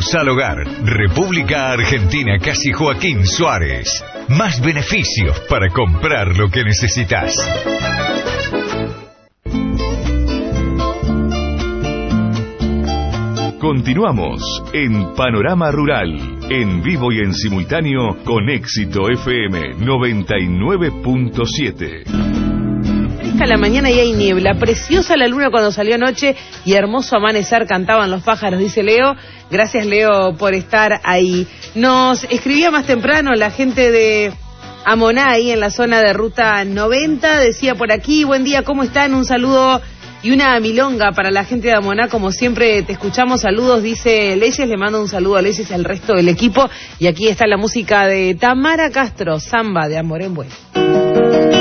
Sucursal Hogar, República Argentina, Casi Joaquín Suárez. Más beneficios para comprar lo que necesitas. Continuamos en Panorama Rural, en vivo y en simultáneo con Éxito FM 99.7. A la mañana y hay niebla, preciosa la luna cuando salió anoche y hermoso amanecer, cantaban los pájaros, dice Leo. Gracias, Leo, por estar ahí. Nos escribía más temprano la gente de Amoná, ahí en la zona de Ruta 90, decía por aquí: buen día, ¿cómo están? Un saludo y una milonga para la gente de Amoná, como siempre te escuchamos. Saludos, dice Leyes, le mando un saludo a Leyes y al resto del equipo. Y aquí está la música de Tamara Castro, Samba de Amor en Bueno.